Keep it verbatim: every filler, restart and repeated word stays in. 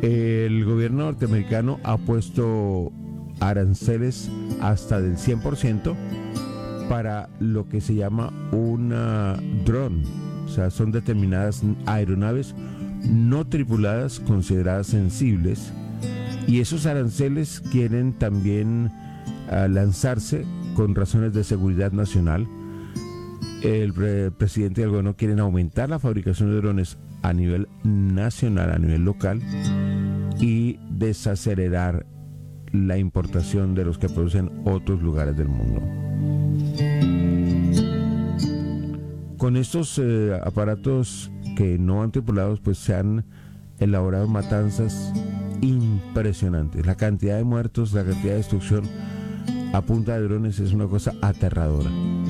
El gobierno norteamericano ha puesto aranceles hasta del cien por ciento para lo que se llama una drone. O sea, son determinadas aeronaves no tripuladas consideradas sensibles, y esos aranceles quieren también uh, lanzarse con razones de seguridad nacional. El pre- presidente y el gobierno quieren aumentar la fabricación de drones a nivel nacional, a nivel local, y desacelerar la importación de los que producen otros lugares del mundo. Con estos eh, aparatos que no han tripulados, pues se han elaborado matanzas impresionantes. La cantidad de muertos, la cantidad de destrucción a punta de drones es una cosa aterradora.